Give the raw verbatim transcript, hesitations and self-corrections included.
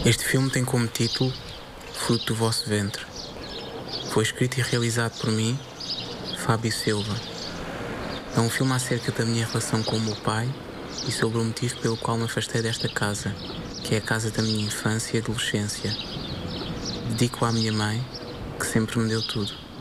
Este filme tem como título Fruto do Vosso Ventre. Foi escrito e realizado por mim, Fábio Silva. É um filme acerca da minha relação com o meu pai e sobre o motivo pelo qual me afastei desta casa, que é a casa da minha infância e adolescência. Dedico-o à minha mãe, que sempre me deu tudo.